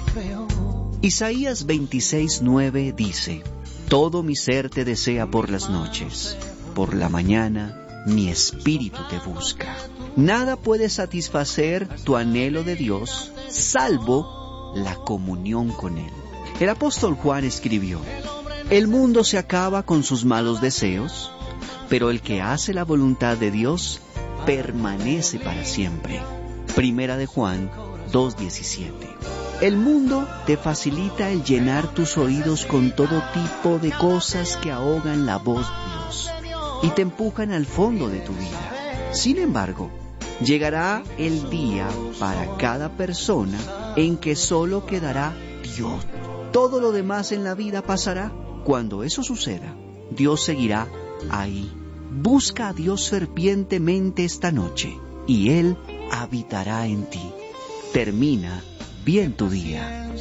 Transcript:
Isaías 26:9 dice: Todo mi ser te desea por las noches, por la mañana mi espíritu te busca. Nada puede satisfacer tu anhelo de Dios, salvo la comunión con Él. El apóstol Juan escribió: El mundo se acaba con sus malos deseos, pero el que hace la voluntad de Dios permanece para siempre. Primera de Juan 2:17. El mundo te facilita el llenar tus oídos con todo tipo de cosas que ahogan la voz de Dios y te empujan al fondo de tu vida. Sin embargo, llegará el día para cada persona en que solo quedará Dios. Todo lo demás en la vida pasará. Cuando eso suceda, Dios seguirá ahí. Busca a Dios fervientemente esta noche y Él habitará en ti. Termina bien tu día.